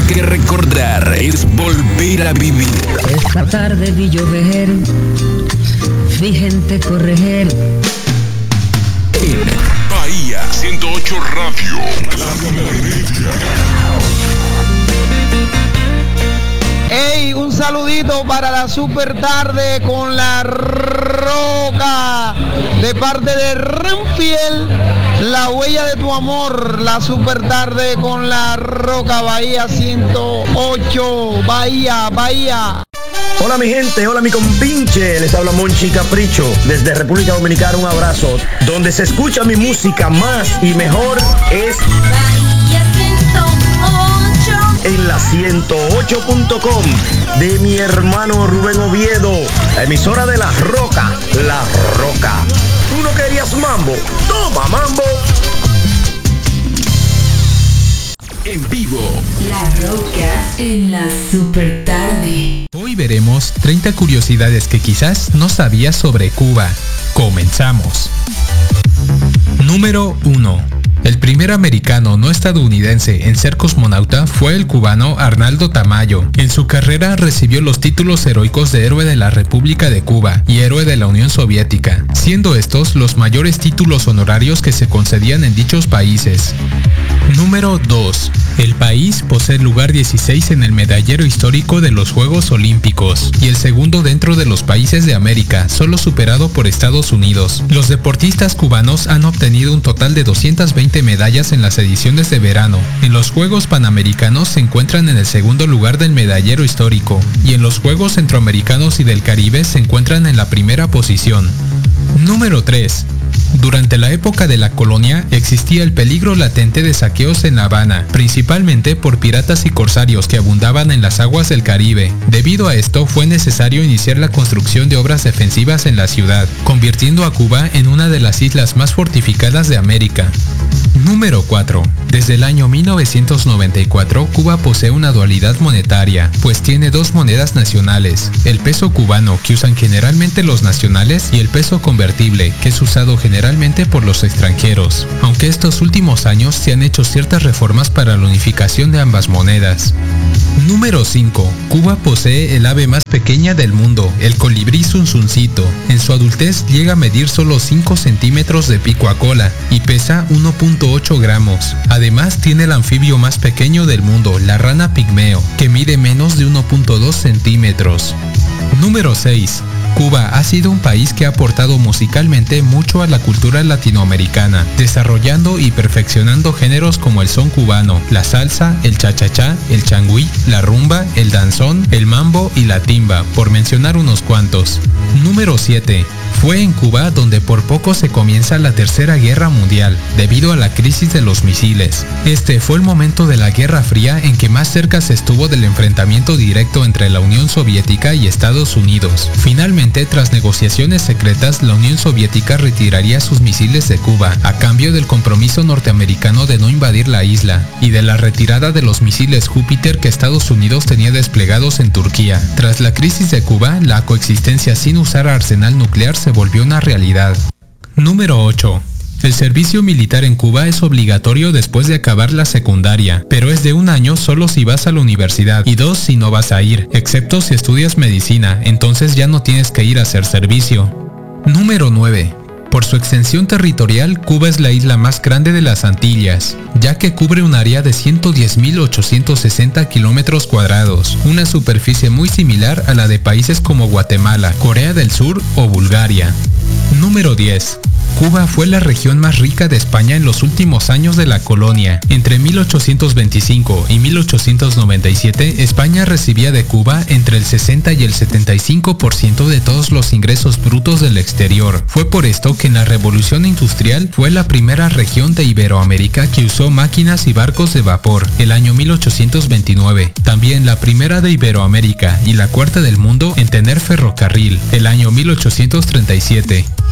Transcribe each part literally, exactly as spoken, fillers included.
que recordar, es volver a vivir. Esta tarde vi llover, vi gente correr. En Bahía ciento ocho Radio. Hey, un saludito para la super tarde con la Roca de parte de Renfield, la huella de tu amor, la super tarde con la Roca, Bahía ciento ocho, Bahía, Bahía. Hola mi gente, hola mi compinche, les habla Monchi Capricho desde República Dominicana, un abrazo. Donde se escucha mi música más y mejor es en la ciento ocho punto com de mi hermano Rubén Oviedo, la emisora de La Roca, La Roca. ¿Tú no querías mambo? ¡Toma mambo! En vivo, La Roca en la super tarde. Hoy veremos treinta curiosidades que quizás no sabías sobre Cuba. Comenzamos. Número uno. El primer americano no estadounidense en ser cosmonauta fue el cubano Arnaldo Tamayo. En su carrera recibió los títulos heroicos de Héroe de la República de Cuba y Héroe de la Unión Soviética, siendo estos los mayores títulos honorarios que se concedían en dichos países. Número dos. El país posee el lugar dieciséis en el medallero histórico de los Juegos Olímpicos y el segundo dentro de los países de América, solo superado por Estados Unidos. Los deportistas cubanos han obtenido un total de doscientas veinte medallas en las ediciones de verano. En los Juegos Panamericanos se encuentran en el segundo lugar del medallero histórico y en los Juegos Centroamericanos y del Caribe se encuentran en la primera posición. Número tres. Durante la época de la colonia existía el peligro latente de saqueos en La Habana, principalmente por piratas y corsarios que abundaban en las aguas del Caribe. Debido a esto fue necesario iniciar la construcción de obras defensivas en la ciudad, convirtiendo a Cuba en una de las islas más fortificadas de América. Número cuatro. Desde el año mil novecientos noventa y cuatro, Cuba posee una dualidad monetaria, pues tiene dos monedas nacionales, el peso cubano, que usan generalmente los nacionales, y el peso convertible, que es usado generalmente por los extranjeros, aunque estos últimos años se han hecho ciertas reformas para la unificación de ambas monedas. Número cinco. Cuba posee el ave más pequeña del mundo, el colibrí zunzuncito. En su adultez llega a medir solo cinco centímetros de pico a cola y pesa uno punto ocho gramos. Además tiene el anfibio más pequeño del mundo, la rana pigmeo, que mide menos de uno punto dos centímetros. Número seis. Cuba ha sido un país que ha aportado musicalmente mucho a la cultura latinoamericana, desarrollando y perfeccionando géneros como el son cubano, la salsa, el cha-cha-cha, el changüí, la rumba, el danzón, el mambo y la timba, por mencionar unos cuantos. Número siete. Fue en Cuba donde por poco se comienza la Tercera Guerra Mundial, debido a la crisis de los misiles. Este fue el momento de la Guerra Fría en que más cerca se estuvo del enfrentamiento directo entre la Unión Soviética y Estados Unidos. Finalmente, tras negociaciones secretas, la Unión Soviética retiraría sus misiles de Cuba, a cambio del compromiso norteamericano de no invadir la isla, y de la retirada de los misiles Júpiter que Estados Unidos tenía desplegados en Turquía. Tras la crisis de Cuba, la coexistencia sin usar arsenal nuclear se volvió una realidad. Número ocho. El servicio militar en Cuba es obligatorio después de acabar la secundaria, pero es de un año solo si vas a la universidad y dos si no vas a ir, excepto si estudias medicina, entonces ya no tienes que ir a hacer servicio. Número nueve. Por su extensión territorial, Cuba es la isla más grande de las Antillas, ya que cubre un área de ciento diez mil ochocientos sesenta kilómetros cuadrados, una superficie muy similar a la de países como Guatemala, Corea del Sur o Bulgaria. Número diez. Cuba fue la región más rica de España en los últimos años de la colonia. Entre mil ochocientos veinticinco y mil ochocientos noventa y siete, España recibía de Cuba entre el sesenta y el setenta y cinco por ciento de todos los ingresos brutos del exterior. Fue por esto que en la Revolución Industrial fue la primera región de Iberoamérica que usó máquinas y barcos de vapor, el año mil ochocientos veintinueve. También la primera de Iberoamérica y la cuarta del mundo en tener ferrocarril, el año mil ochocientos treinta y siete.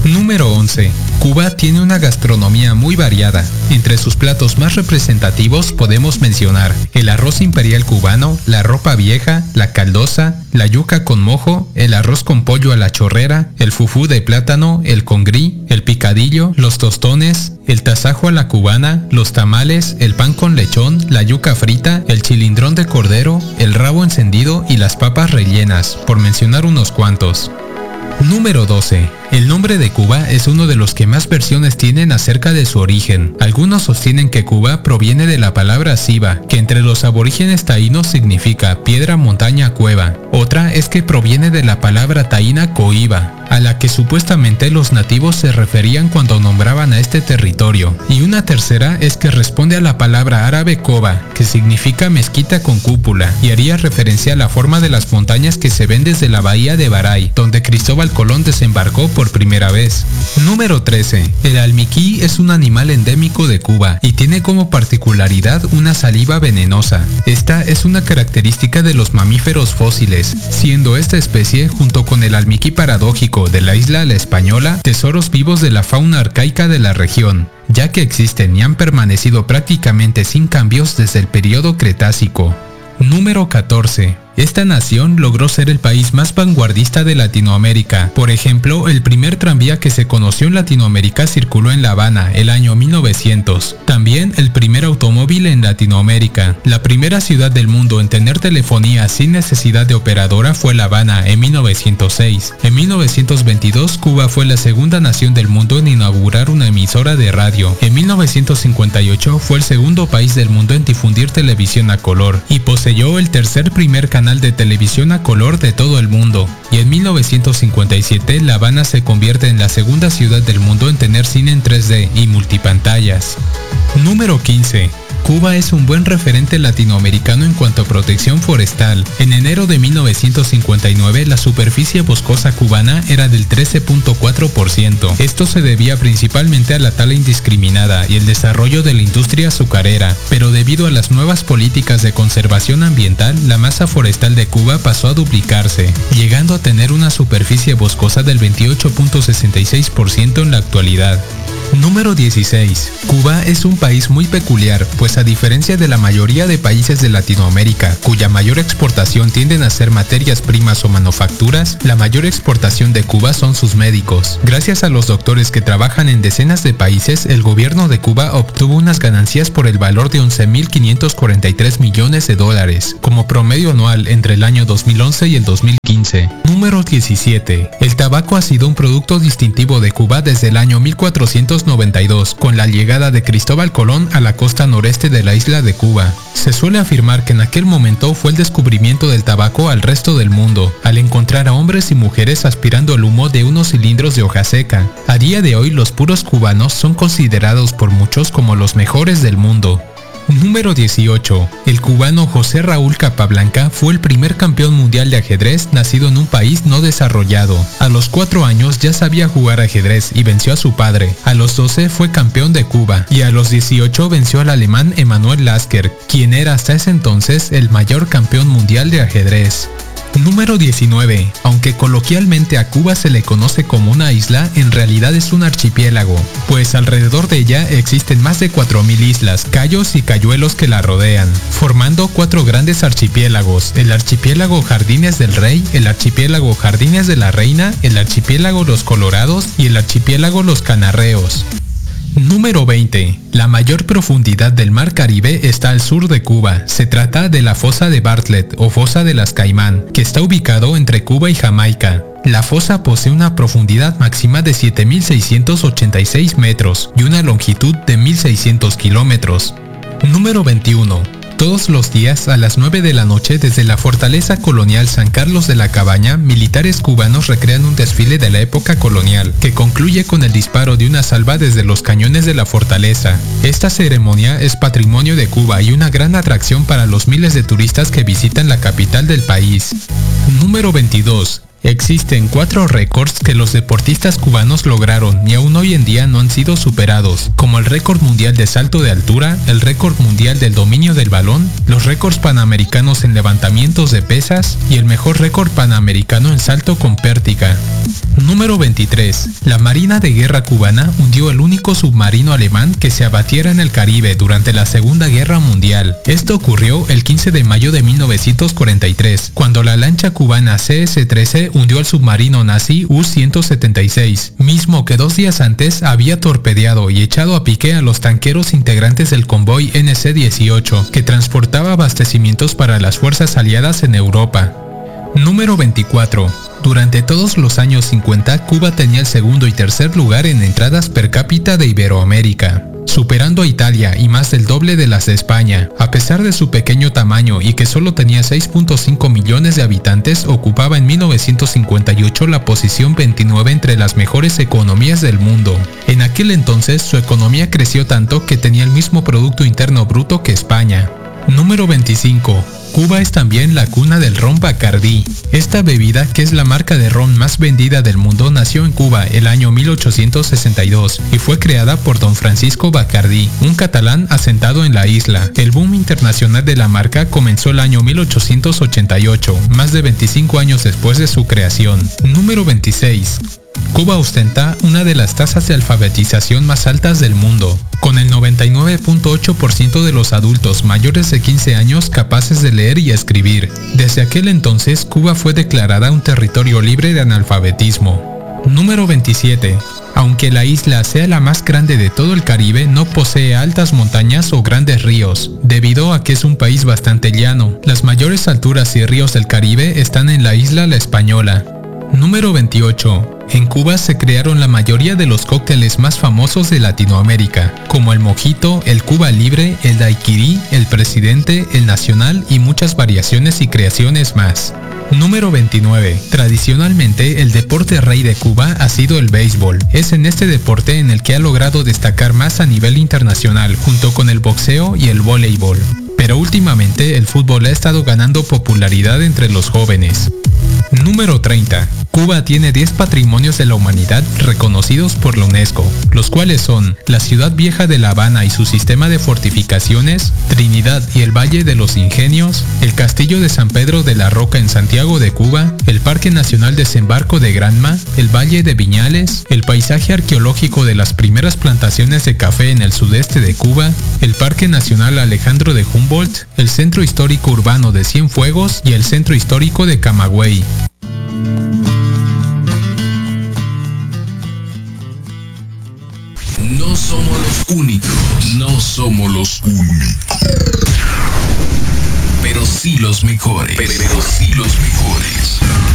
Número once. Cuba tiene una gastronomía muy variada. Entre sus platos más representativos podemos mencionar el arroz imperial cubano, la ropa vieja, la caldosa, la yuca con mojo, el arroz con pollo a la chorrera, el fufú de plátano, el congrí, el picadillo, los tostones, el tasajo a la cubana, los tamales, el pan con lechón, la yuca frita, el chilindrón de cordero, el rabo encendido y las papas rellenas, por mencionar unos cuantos. Número doce. El nombre de Cuba es uno de los que más versiones tienen acerca de su origen. Algunos sostienen que Cuba proviene de la palabra Ciba, que entre los aborígenes taínos significa piedra, montaña, cueva. Otra es que proviene de la palabra taína coiba, a la que supuestamente los nativos se referían cuando nombraban a este territorio. Y una tercera es que responde a la palabra árabe coba, que significa mezquita con cúpula, y haría referencia a la forma de las montañas que se ven desde la bahía de Baray, donde Cristóbal Colón desembarcó por primera vez. Número trece. El almiquí es un animal endémico de Cuba y tiene como particularidad una saliva venenosa. Esta es una característica de los mamíferos fósiles, siendo esta especie, junto con el almiquí paradójico de la isla La Española, tesoros vivos de la fauna arcaica de la región, ya que existen y han permanecido prácticamente sin cambios desde el periodo Cretácico. Número catorce. Esta nación logró ser el país más vanguardista de Latinoamérica. Por ejemplo, el primer tranvía que se conoció en Latinoamérica circuló en La Habana el año mil novecientos. También el primer automóvil en Latinoamérica. La primera ciudad del mundo en tener telefonía sin necesidad de operadora fue La Habana en mil novecientos seis. En mil novecientos veintidós, Cuba fue la segunda nación del mundo en inaugurar una emisora de radio. En mil novecientos cincuenta y ocho fue el segundo país del mundo en difundir televisión a color y poseyó el tercer primer canal de televisión a color de todo el mundo. Y en mil novecientos cincuenta y siete, La Habana se convierte en la segunda ciudad del mundo en tener cine en tres D y multipantallas. Número quince. Cuba es un buen referente latinoamericano en cuanto a protección forestal. En enero de mil novecientos cincuenta y nueve, la superficie boscosa cubana era del trece punto cuatro por ciento. Esto se debía principalmente a la tala indiscriminada y el desarrollo de la industria azucarera, pero debido a las nuevas políticas de conservación ambiental, la masa forestal de Cuba pasó a duplicarse, llegando a tener una superficie boscosa del veintiocho punto sesenta y seis por ciento en la actualidad. Número dieciséis. Cuba es un país muy peculiar, pues a diferencia de la mayoría de países de Latinoamérica, cuya mayor exportación tienden a ser materias primas o manufacturas, la mayor exportación de Cuba son sus médicos. Gracias a los doctores que trabajan en decenas de países, el gobierno de Cuba obtuvo unas ganancias por el valor de once mil quinientos cuarenta y tres millones de dólares, como promedio anual entre el año dos mil once y el dos mil quince. Número diecisiete. El tabaco ha sido un producto distintivo de Cuba desde el año mil cuatrocientos noventa y dos, con la llegada de Cristóbal Colón a la costa noreste de la isla de Cuba. Se suele afirmar que en aquel momento fue el descubrimiento del tabaco al resto del mundo, al encontrar a hombres y mujeres aspirando el humo de unos cilindros de hoja seca. A día de hoy, los puros cubanos son considerados por muchos como los mejores del mundo. Número dieciocho. El cubano José Raúl Capablanca fue el primer campeón mundial de ajedrez nacido en un país no desarrollado. A los cuatro años ya sabía jugar ajedrez y venció a su padre. A los doce fue campeón de Cuba y a los dieciocho venció al alemán Emanuel Lasker, quien era hasta ese entonces el mayor campeón mundial de ajedrez. Número diecinueve. Aunque coloquialmente a Cuba se le conoce como una isla, en realidad es un archipiélago, pues alrededor de ella existen más de cuatro mil islas, cayos y cayuelos que la rodean, formando cuatro grandes archipiélagos: el archipiélago Jardines del Rey, el archipiélago Jardines de la Reina, el archipiélago Los Colorados y el archipiélago Los Canarreos. Número veinte. La mayor profundidad del Mar Caribe está al sur de Cuba. Se trata de la fosa de Bartlett o fosa de las Caimán, que está ubicado entre Cuba y Jamaica. La fosa posee una profundidad máxima de siete mil seiscientos ochenta y seis metros y una longitud de mil seiscientos kilómetros. Número veintiuno. Todos los días a las nueve de la noche desde la fortaleza colonial San Carlos de la Cabaña, militares cubanos recrean un desfile de la época colonial, que concluye con el disparo de una salva desde los cañones de la fortaleza. Esta ceremonia es patrimonio de Cuba y una gran atracción para los miles de turistas que visitan la capital del país. Número veintidós. Existen cuatro récords que los deportistas cubanos lograron y aún hoy en día no han sido superados, como el récord mundial de salto de altura, el récord mundial del dominio del balón, los récords panamericanos en levantamientos de pesas y el mejor récord panamericano en salto con pértiga. Número veintitrés. La Marina de Guerra cubana hundió el único submarino alemán que se abatiera en el Caribe durante la Segunda Guerra Mundial. Esto ocurrió el quince de mayo de mil novecientos cuarenta y tres, cuando la lancha cubana C S trece hundió al submarino nazi U ciento setenta y seis, mismo que dos días antes había torpedeado y echado a pique a los tanqueros integrantes del convoy N C dieciocho, que transportaba abastecimientos para las fuerzas aliadas en Europa. Número veinticuatro. Durante todos los años cincuenta, Cuba tenía el segundo y tercer lugar en entradas per cápita de Iberoamérica, superando a Italia y más del doble de las de España. A pesar de su pequeño tamaño y que solo tenía seis punto cinco millones de habitantes, ocupaba en mil novecientos cincuenta y ocho la posición veintinueve entre las mejores economías del mundo. En aquel entonces, su economía creció tanto que tenía el mismo Producto Interno Bruto que España. Número veinticinco. Cuba es también la cuna del ron Bacardí. Esta bebida, que es la marca de ron más vendida del mundo, nació en Cuba el año mil ochocientos sesenta y dos y fue creada por don Francisco Bacardí, un catalán asentado en la isla. El boom internacional de la marca comenzó el año mil ochocientos ochenta y ocho, más de veinticinco años después de su creación. Número veintiséis. Cuba ostenta una de las tasas de alfabetización más altas del mundo, con el noventa y nueve punto ocho por ciento de los adultos mayores de quince años capaces de leer y escribir. Desde aquel entonces, Cuba fue declarada un territorio libre de analfabetismo. Número veintisiete. Aunque la isla sea la más grande de todo el Caribe, no posee altas montañas o grandes ríos, debido a que es un país bastante llano. Las mayores alturas y ríos del Caribe están en la isla La Española. Número veintiocho. En Cuba se crearon la mayoría de los cócteles más famosos de Latinoamérica, como el mojito, el Cuba Libre, el daiquiri, el presidente, el nacional y muchas variaciones y creaciones más. Número veintinueve. Tradicionalmente, el deporte rey de Cuba ha sido el béisbol. Es en este deporte en el que ha logrado destacar más a nivel internacional, junto con el boxeo y el voleibol. Pero últimamente, el fútbol ha estado ganando popularidad entre los jóvenes. Número treinta. Cuba tiene diez patrimonios de la humanidad reconocidos por la UNESCO, los cuales son la Ciudad Vieja de La Habana y su sistema de fortificaciones, Trinidad y el Valle de los Ingenios, el Castillo de San Pedro de la Roca en Santiago de Cuba, el Parque Nacional Desembarco de Granma, el Valle de Viñales, el paisaje arqueológico de las primeras plantaciones de café en el sudeste de Cuba, el Parque Nacional Alejandro de Humboldt, el Centro Histórico Urbano de Cienfuegos y el Centro Histórico de Camagüey. No somos los únicos, no somos los únicos, pero sí los mejores, pero sí los mejores.